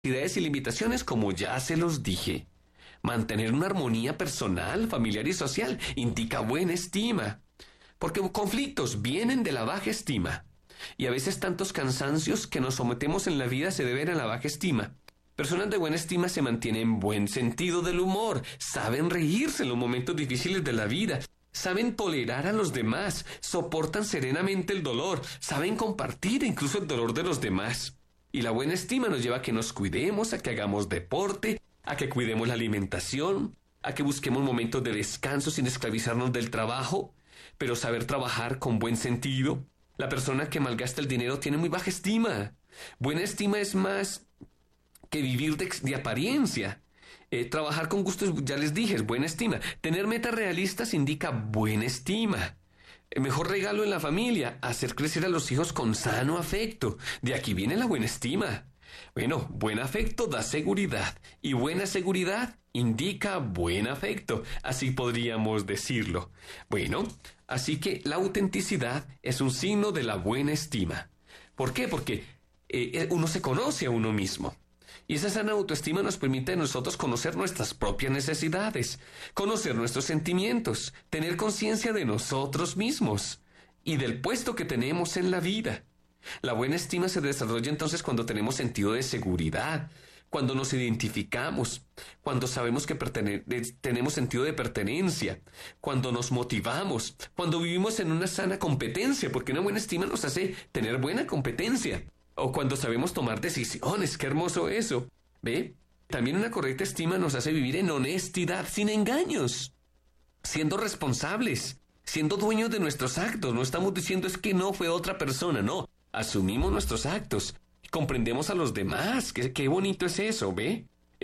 necesidades y limitaciones, como ya se los dije. Mantener una armonía personal, familiar y social indica buena estima, porque conflictos vienen de la baja estima. Y a veces tantos cansancios que nos sometemos en la vida se deben a la baja estima. Personas de buena estima se mantienen buen sentido del humor, saben reírse en los momentos difíciles de la vida, saben tolerar a los demás, soportan serenamente el dolor, saben compartir incluso el dolor de los demás. Y la buena estima nos lleva a que nos cuidemos, a que hagamos deporte, a que cuidemos la alimentación, a que busquemos momentos de descanso sin esclavizarnos del trabajo, pero saber trabajar con buen sentido. La persona que malgasta el dinero tiene muy baja estima. Buena estima es más que vivir de apariencia. Trabajar con gustos, ya les dije, es buena estima. Tener metas realistas indica buena estima. El mejor regalo en la familia, hacer crecer a los hijos con sano afecto. De aquí viene la buena estima. Bueno, buen afecto da seguridad y buena seguridad indica buen afecto. Así podríamos decirlo. Bueno, así que la autenticidad es un signo de la buena estima. ¿Por qué? Porque uno se conoce a uno mismo. Y esa sana autoestima nos permite a nosotros conocer nuestras propias necesidades, conocer nuestros sentimientos, tener conciencia de nosotros mismos y del puesto que tenemos en la vida. La buena estima se desarrolla entonces cuando tenemos sentido de seguridad, cuando nos identificamos, cuando sabemos que tenemos sentido de pertenencia, cuando nos motivamos, cuando vivimos en una sana competencia, porque una buena estima nos hace tener buena competencia. O cuando sabemos tomar decisiones, qué hermoso eso. ¿Ve? También una correcta estima nos hace vivir en honestidad, sin engaños, siendo responsables, siendo dueños de nuestros actos. No estamos diciendo es que no fue otra persona, no. Asumimos nuestros actos, comprendemos a los demás. Qué bonito es eso, ¿ve?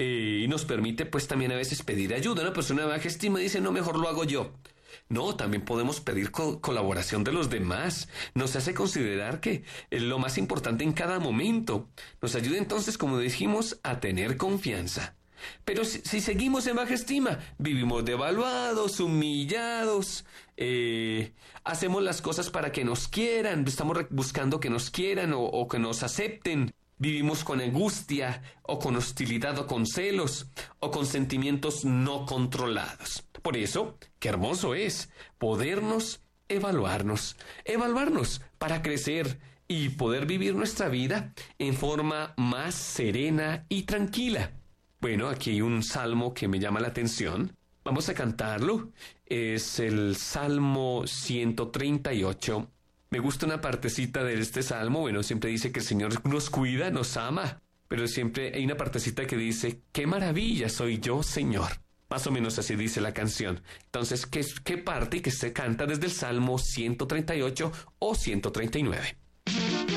Y nos permite pues también a veces pedir ayuda. Una persona de baja estima dice, no, mejor lo hago yo. No, también podemos pedir colaboración de los demás. Nos hace considerar que es lo más importante en cada momento. Nos ayuda entonces, como dijimos, a tener confianza. Pero si seguimos en baja estima, vivimos devaluados, humillados, hacemos las cosas para que nos quieran, estamos buscando que nos quieran o que nos acepten. Vivimos con angustia, o con hostilidad, o con celos, o con sentimientos no controlados. Por eso, qué hermoso es podernos evaluarnos para crecer y poder vivir nuestra vida en forma más serena y tranquila. Bueno, aquí hay un salmo que me llama la atención. Vamos a cantarlo. Es el Salmo 138. Me gusta una partecita de este salmo. Bueno, siempre dice que el Señor nos cuida, nos ama. Pero siempre hay una partecita que dice, ¡qué maravilla soy yo, Señor! Más o menos así dice la canción. Entonces, ¿qué parte que se canta desde el Salmo 138 o 139?